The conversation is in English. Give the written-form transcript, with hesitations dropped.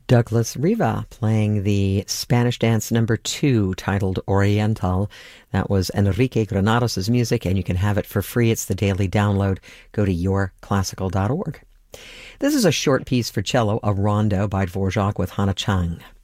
Douglas Riva playing the Spanish dance number 2 titled Oriental. That was Enrique Granados' music, and you can have it for free. It's the daily download. Go to yourclassical.org. This is a short piece for cello, a rondo by Dvorak with Hannah Chang.